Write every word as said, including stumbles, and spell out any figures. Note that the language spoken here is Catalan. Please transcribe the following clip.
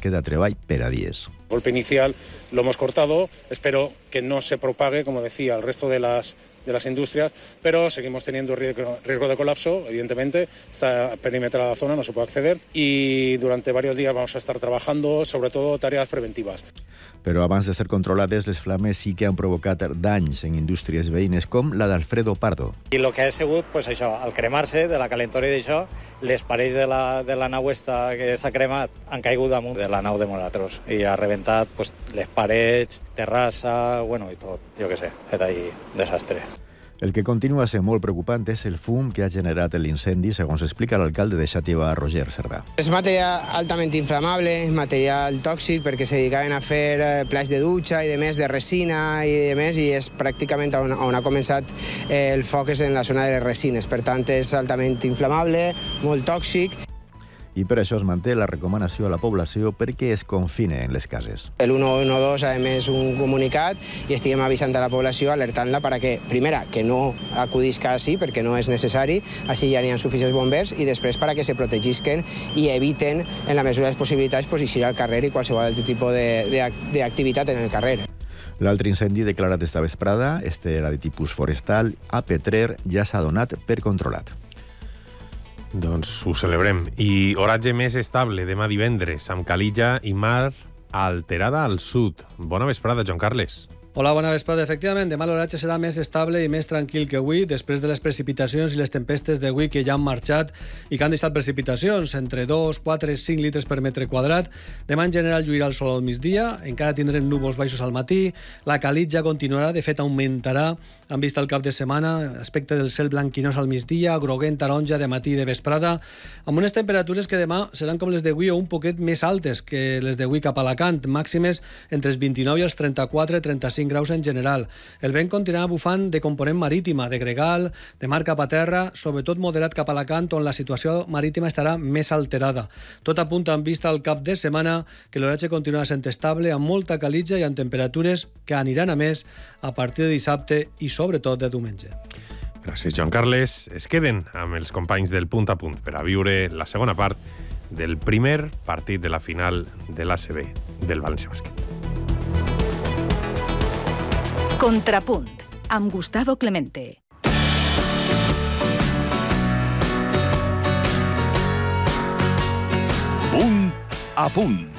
queda treball per a dies. El golpe inicial lo hemos cortado, espero que no se propague, como decía, al resto de las, de las industrias, pero seguimos teniendo riesgo, riesgo de colapso, evidentemente, está perimetrada la zona, no se puede acceder, y durante varios días vamos a estar trabajando, sobre todo tareas preventivas. Però abans de ser controlades, les flames sí que han provocat danys en indústries veïnes, com la d'Alfredo Pardo. I el que ha sigut, pues això, al cremar-se, de la calentora i d'això, les parets de la, de la nau esta que s'ha cremat han caigut damunt de la nau de Moratros i ha rebentat pues, les parets, terrassa, bueno, i tot, jo què sé, fet ahí desastre. El que continua sent molt preocupant és el fum que ha generat l'incendi, segons explica l'alcalde de Xàtiva, Roger Cerdà. És material altament inflamable, material tòxic, perquè se dedicaven a fer plats de dutxa i de més de resina i de més, i és pràcticament on, on ha començat el foc és en la zona de les resines. Per tant, és altament inflamable, molt tòxic. I per això es manté la recomanació a la població perquè es confine en les cases. El uno uno dos ha emès un comunicat i estiguem avisant a la població, alertant-la perquè, primera, que no acudisca així perquè no és necessari, així ja n'hi ha suficients bombers, i després perquè se protegisquen i eviten, en la mesura de les possibilitats, pues, eixir al carrer i qualsevol altre tipus d'activitat en el carrer. L'altre incendi declarat esta vesprada, este era de tipus forestal, a Petrer, ja s'ha donat per controlat. Doncs ho celebrem. I oratge més estable demà divendres, amb calilla i mar alterada al sud. Bona vesprada, Joan Carles. Hola, bona vesprada. Efectivament, demà l'oratge serà més estable i més tranquil que avui, després de les precipitacions i les tempestes d'avui que ja han marxat i que han deixat precipitacions entre dos, quatre, cinc litres per metre quadrat. Demà en general lluirà el sol al migdia, encara tindrem núvols baixos al matí, la calitja continuarà, de fet augmentarà, han vist el cap de setmana, aspecte del cel blanquinós al migdia, groguent, taronja de matí i de vesprada, amb unes temperatures que demà seran com les d'avui o un poquet més altes que les d'avui cap a Alacant, màximes entre els vint-i-nou i els trenta-quatre trenta-cinc graus en general. El vent continuarà bufant de component marítima, de gregal, de mar cap a terra, sobretot moderat cap a Alacant, on la situació marítima estarà més alterada. Tot apunta en vista al cap de setmana que l'oratge continuarà sent estable, amb molta calitja i amb temperatures que aniran a més a partir de dissabte i sobretot de diumenge. Gràcies, Joan Carles. Es queden amb els companys del Punt a Punt per a viure la segona part del primer partit de la final de l'A C B del València Bàsquet. Contrapunt, amb Gustavo Clemente. Punt a Punt.